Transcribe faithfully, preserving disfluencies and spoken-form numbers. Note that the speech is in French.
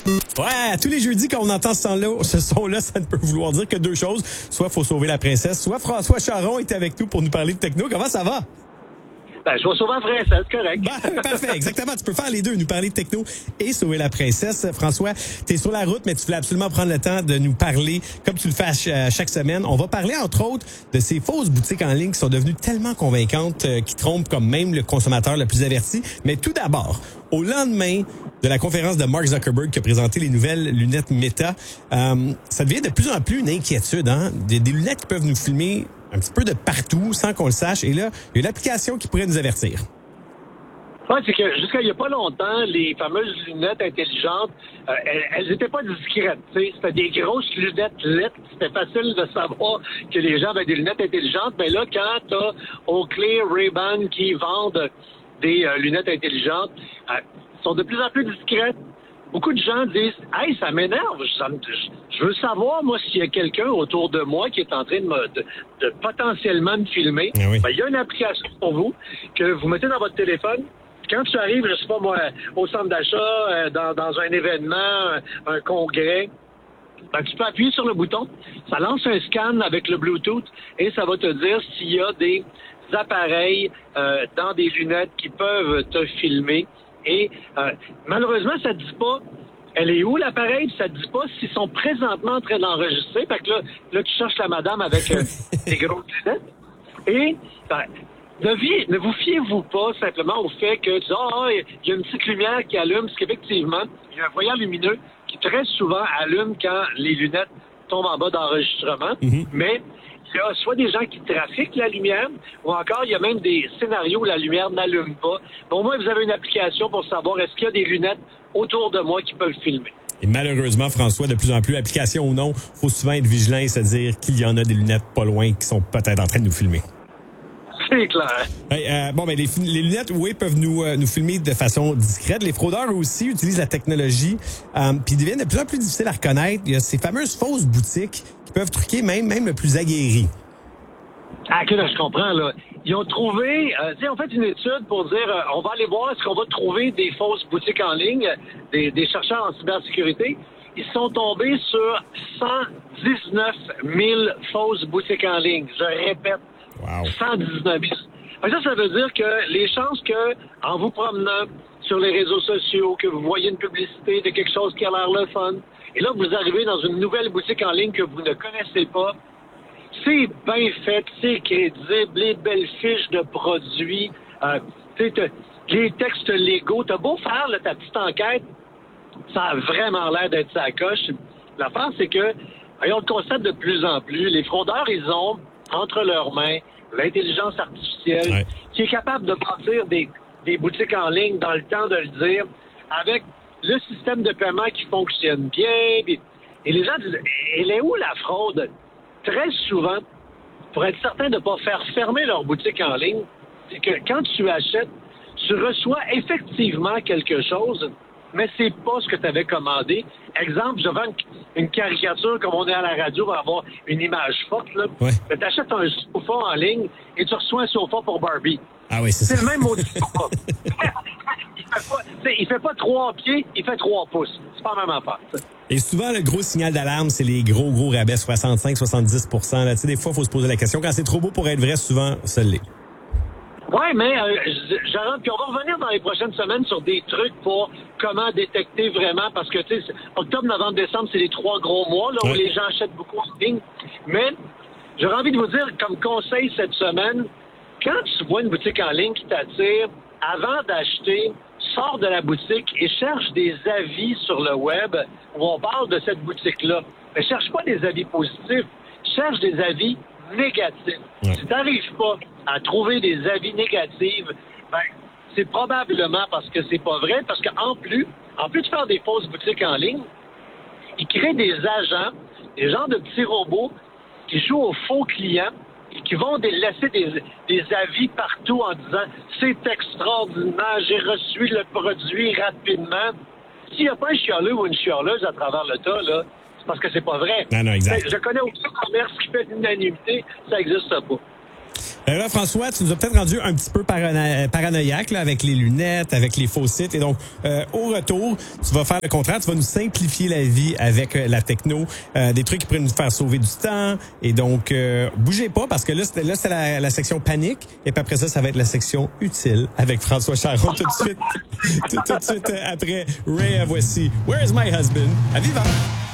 Ouais, tous les jeudis, quand on entend ce son-là, ce son-là, ça ne peut vouloir dire que deux choses. Soit faut sauver la princesse, soit François Charon est avec nous pour nous parler de techno. Comment ça va? Ben, je vais sauver la princesse, c'est correct. Ben, parfait, exactement. Tu peux faire les deux, nous parler de techno et sauver la princesse. François, tu es sur la route, mais tu voulais absolument prendre le temps de nous parler, comme tu le fais à chaque semaine. On va parler, entre autres, de ces fausses boutiques en ligne qui sont devenues tellement convaincantes, euh, qui trompent comme même le consommateur le plus averti. Mais tout d'abord, au lendemain de la conférence de Mark Zuckerberg qui a présenté les nouvelles lunettes Meta, euh, ça devient de plus en plus une inquiétude. Hein? Des, des lunettes qui peuvent nous filmer un petit peu de partout sans qu'on le sache. Et là, il y a une application qui pourrait nous avertir. Oui, c'est que jusqu'à il n'y a pas longtemps, les fameuses lunettes intelligentes, euh, elles n'étaient pas discrètes. T'sais. C'était des grosses lunettes L E D. C'était facile de savoir que les gens avaient des lunettes intelligentes. Mais là, quand tu as Oakley, Ray-Ban qui vendent des euh, lunettes intelligentes, euh, sont de plus en plus discrètes. Beaucoup de gens disent « Hey, ça m'énerve, ça me, je, je veux savoir, moi, s'il y a quelqu'un autour de moi qui est en train de, me, de, de potentiellement me filmer. Ah oui. » Ben, il y a une application pour vous que vous mettez dans votre téléphone. Quand tu arrives, je sais pas moi, au centre d'achat, euh, dans, dans un événement, un, un congrès, ben, tu peux appuyer sur le bouton. Ça lance un scan avec le Bluetooth et ça va te dire s'il y a des appareils euh, dans des lunettes qui peuvent te filmer. Et euh, malheureusement, ça ne dit pas elle est où l'appareil, ça ne dit pas s'ils sont présentement en train d'enregistrer. Fait que là, là tu cherches la madame avec euh, des grosses lunettes. Et ben, ne, vie, ne vous fiez-vous pas simplement au fait que tu dis ah, oh, il y a une petite lumière qui allume, parce qu'effectivement, il y a un voyant lumineux qui très souvent allume quand les lunettes tombent en bas d'enregistrement. Mm-hmm. Mais il y a soit des gens qui trafiquent la lumière, ou encore il y a même des scénarios où la lumière n'allume pas. Bon, au moins, vous avez une application pour savoir est-ce qu'il y a des lunettes autour de moi qui peuvent filmer. Et malheureusement, François, de plus en plus, application ou non, il faut souvent être vigilant et se dire qu'il y en a des lunettes pas loin qui sont peut-être en train de nous filmer. C'est clair. Hey, euh, bon, ben les, les lunettes, oui, peuvent nous euh, nous filmer de façon discrète. Les fraudeurs aussi utilisent la technologie, euh, puis ils deviennent de plus en plus difficiles à reconnaître. Il y a ces fameuses fausses boutiques qui peuvent truquer même même le plus aguerri. Ah, que là, je comprends, là. Ils ont trouvé, euh, ils ont fait une étude pour dire, euh, on va aller voir est-ce qu'on va trouver des fausses boutiques en ligne, des, des chercheurs en cybersécurité. Ils sont tombés sur cent dix-neuf mille fausses boutiques en ligne. Je répète, wow. cent dix-neuf mille. Ça, ça veut dire que les chances que, en vous promenant sur les réseaux sociaux, que vous voyez une publicité de quelque chose qui a l'air le fun, et là, vous arrivez dans une nouvelle boutique en ligne que vous ne connaissez pas, c'est bien fait, c'est crédible, les belles fiches de produits, euh, les textes légaux. T'as beau faire là, ta petite enquête, ça a vraiment l'air d'être sa coche. L'affaire, c'est que, on le constate de plus en plus, les fraudeurs, ils ont entre leurs mains l'intelligence artificielle ouais. qui est capable de bâtir des, des boutiques en ligne dans le temps de le dire, avec le système de paiement qui fonctionne bien. Et les gens disent, elle est où la fraude? Très souvent, pour être certain de ne pas faire fermer leur boutique en ligne, c'est que quand tu achètes, tu reçois effectivement quelque chose, mais c'est pas ce que tu avais commandé. Exemple, je vends une, une caricature, comme on est à la radio, pour avoir une image forte. Là. Ouais. Mais tu achètes un sofa en ligne et tu reçois un sofa pour Barbie. Ah oui, c'est, c'est ça. le même maudit sofa. il fait pas, il fait pas trois pieds, il fait trois pouces. C'est pas la même affaire. Ça. Et souvent, le gros signal d'alarme, c'est les gros, gros rabais, soixante-cinq à soixante-dix pour cent. Là, tu sais, des fois, il faut se poser la question. Quand c'est trop beau pour être vrai, souvent, ça l'est. Oui, mais euh, Jérôme, puis on va revenir dans les prochaines semaines sur des trucs pour comment détecter vraiment, parce que, tu sais, octobre, novembre, décembre, c'est les trois gros mois, là, ouais. où les gens achètent beaucoup en ligne. Mais j'aurais envie de vous dire, comme conseil cette semaine, quand tu vois une boutique en ligne qui t'attire, avant d'acheter, sors de la boutique et cherche des avis sur le web où on parle de cette boutique-là. Mais cherche pas des avis positifs, cherche des avis négatifs. Ouais. Si tu n'arrives pas à trouver des avis négatifs, ben, c'est probablement parce que c'est pas vrai, parce qu'en plus, en plus de faire des fausses boutiques en ligne, ils créent des agents, des genres de petits robots qui jouent aux faux clients et qui vont des, laisser des, des avis partout en disant « C'est extraordinaire, j'ai reçu le produit rapidement ». S'il n'y a pas un chialeux ou une chialeuse à travers le tas, là, c'est parce que c'est pas vrai. Non, non, exact. Je connais aucun commerce qui fait l'unanimité, ça n'existe pas. Alors là, François, tu nous as peut-être rendu un petit peu parano- paranoïaque là, avec les lunettes, avec les faux sites. Et donc, euh, au retour, tu vas faire le contraire. Tu vas nous simplifier la vie avec euh, la techno. Euh, des trucs qui pourraient nous faire sauver du temps. Et donc, euh, bougez pas parce que là, c'est, là, c'est la, la section panique. Et puis après ça, ça va être la section utile avec François Charon tout de suite. tout, tout de suite euh, après Ray, voici Where's My Husband? À vivant!